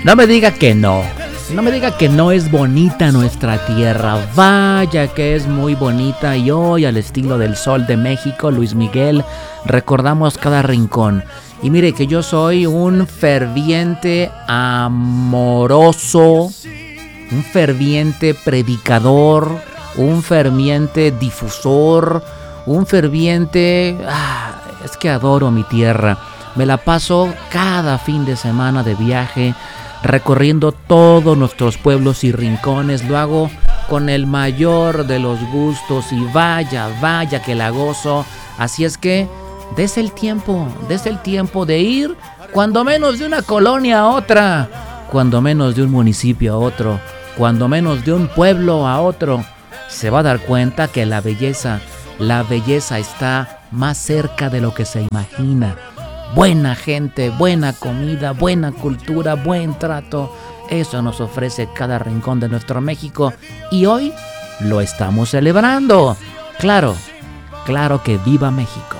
No me diga que no. No me diga que no es bonita nuestra tierra. Vaya que es muy bonita. Y hoy, al estilo del Sol de México, Luis Miguel, recordamos cada rincón. Y mire que yo soy un ferviente amoroso, un ferviente predicador, un ferviente difusor, un ferviente... es que adoro mi tierra. Me la paso cada fin de semana de viaje, recorriendo todos nuestros pueblos y rincones. Lo hago con el mayor de los gustos y vaya que la gozo. Así es que des el tiempo de ir, cuando menos de una colonia a otra, cuando menos de un municipio a otro, cuando menos de un pueblo a otro. Se va a dar cuenta que la belleza está más cerca de lo que se imagina. Buena gente, buena comida, buena cultura, buen trato. Eso nos ofrece cada rincón de nuestro México y hoy lo estamos celebrando. Claro que viva México.